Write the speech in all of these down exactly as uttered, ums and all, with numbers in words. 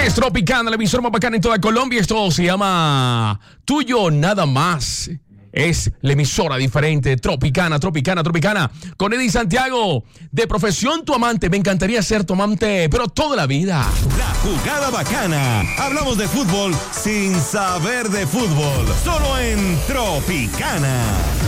Es Tropicana, la emisora más bacana en toda Colombia. Esto se llama Tuyo Nada Más. Es la emisora diferente, Tropicana, Tropicana, Tropicana. Con Eddie Santiago, de profesión tu amante. Me encantaría ser tu amante, pero toda la vida. La jugada bacana. Hablamos de fútbol sin saber de fútbol. Solo en Tropicana.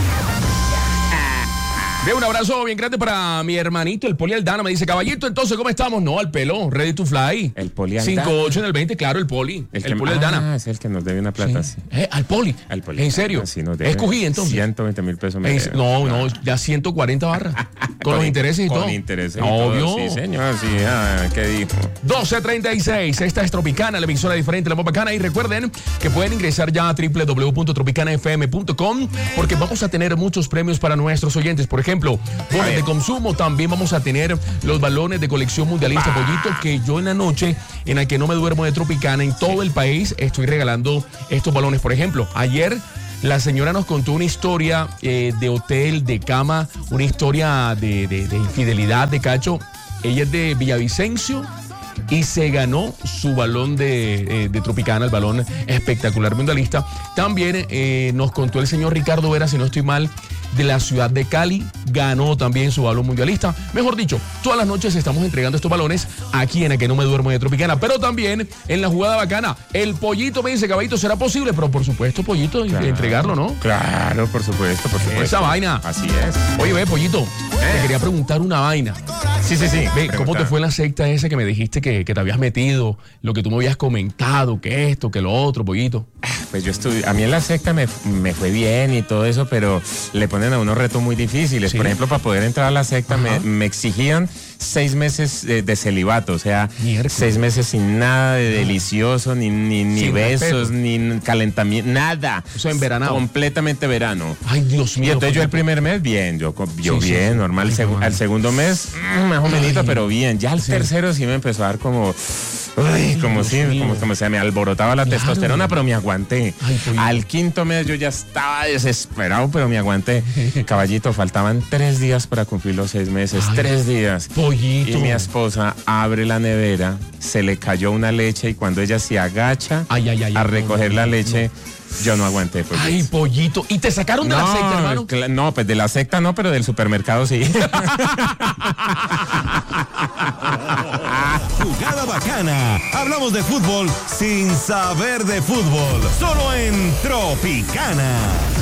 De un abrazo bien grande para mi hermanito, el Poli Aldana. Me dice, caballito, entonces, ¿cómo estamos? No, al pelo, ready to fly. El Poli Aldana. cinco ocho en el veinte, claro, el Poli. El, El, que, Poli Aldana. Ah, es el que nos debe una plata. Sí. Sí. Eh, al Poli. Al Poli. ¿En serio? Sí, nos debe ¿Es Cují, entonces? ciento veinte mil pesos. Me Es- debe. no, no, ya ciento cuarenta barras. Con, los intereses y con todo. Con intereses y Obvio. todo. Sí, señor. Sí, ah, ¿qué dijo? doce treinta y seis, esta es Tropicana, la emisora diferente, la más bacana. Y recuerden que pueden ingresar ya a doble u doble u doble u punto tropicana f m punto com porque vamos a tener muchos premios para nuestros oyentes. Por ejemplo, bonos de consumo. También vamos a tener los balones de colección mundialista, Pollito, que yo en la noche en la que no me duermo de Tropicana, en todo el país, estoy regalando estos balones. Por ejemplo, ayer la señora nos contó una historia eh, de hotel, de cama, una historia de, de, de infidelidad, de cacho. Ella es de Villavicencio y se ganó su balón de, eh, de Tropicana, el balón espectacular mundialista. También eh, nos contó el señor Ricardo Vera, si no estoy mal, de la ciudad de Cali, ganó también su balón mundialista. Mejor dicho, todas las noches estamos entregando estos balones aquí en el que no me duermo de Tropicana, pero también en la jugada bacana. El Pollito me dice, caballito, ¿será posible? Pero por supuesto, Pollito, Claro. entregarlo, ¿no? Claro, por supuesto, por supuesto. Esa vaina. Así es. Oye, ve, Pollito, te quería preguntar una vaina. Sí, sí, sí. Ve, ¿cómo te fue en la secta esa que me dijiste que, que te habías metido? Lo que tú me habías comentado, que esto, que lo otro, Pollito. Pues yo estudié, a mí en la secta me, me fue bien y todo eso, pero le ponen a unos retos muy difíciles. Sí. Por ejemplo, para poder entrar a la secta me, me exigían seis meses de, de celibato, o sea, Miércoles. seis meses sin nada de delicioso, ni, ni, ni Sin besos, respeto. ni calentamiento, nada. O sea, en veranado. Completamente verano. Ay, Dios Y mío. entonces yo el Pollito. primer mes, bien, yo, co- yo Sí, sí, bien, sí. normal. Ay, Segu- no, al segundo mes, mm, más o menos, Ay. pero bien. Ya al Sí. tercero sí me empezó a dar como, uy, como Dios si, mío. como, como se me alborotaba la Claro. testosterona, pero me aguanté. Ay, Pollito. Al quinto mes yo ya estaba desesperado, pero me aguanté. Caballito, faltaban tres días para cumplir los seis meses, Ay, tres días. Pollito. Y mi esposa abre la nevera, se le cayó una leche y cuando ella se agacha Ay, ay, ay, a no, recoger no, la no, leche, yo no aguanté. Pues. Ay, Pollito. ¿Y te sacaron de la secta, hermano? cla- no, pues de la secta no, pero del supermercado sí. Jugada bacana. Hablamos de fútbol sin saber de fútbol. Solo en Tropicana.